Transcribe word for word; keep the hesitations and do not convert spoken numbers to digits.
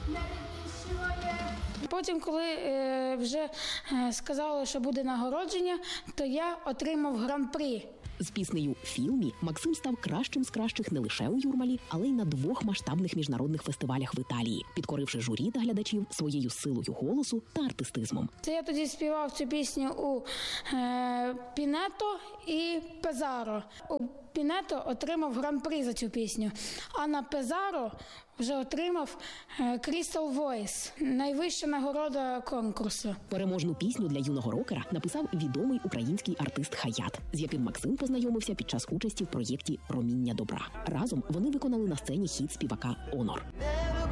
Потім, коли е, вже е, сказали, що буде нагородження, то я отримав гран-прі. З піснею «Філмі» Максим став кращим з кращих не лише у Юрмалі, але й на двох масштабних міжнародних фестивалях в Італії, підкоривши журі та глядачів своєю силою голосу та артистизмом. Це я тоді співав цю пісню у е, Пінето і Пезаро. У Пінето отримав гран-прі за цю пісню, а на Пезаро вже отримав Crystal Voice – найвища нагорода конкурсу. Переможну пісню для юного рокера написав відомий український артист Хаят, з яким Максим познайомився під час участі в проєкті «Проміння добра». Разом вони виконали на сцені хіт співака «Онор».